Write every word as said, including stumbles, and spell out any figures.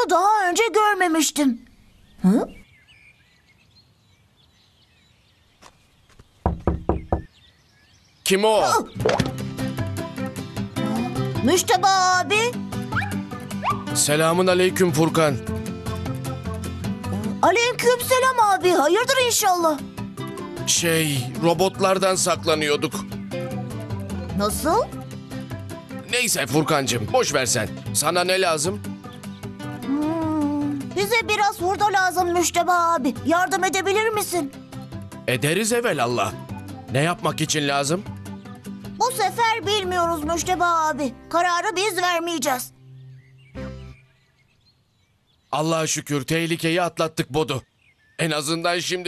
Bunu daha önce görmemiştim. Hı? Kim o? Müşteba abi. Selamun aleyküm Furkan. Aleykümselam abi. Hayırdır inşallah. Şey, robotlardan saklanıyorduk. Nasıl? Neyse Furkancığım, boş ver sen. Sana ne lazım? Hmm, bize biraz hurda lazım Müşteba abi. Yardım edebilir misin? Ederiz evelallah. Ne yapmak için lazım? Bu sefer bilmiyoruz Müşteba abi. Kararı biz vermeyeceğiz. Allah'a şükür tehlikeyi atlattık Bodu. En azından şimdi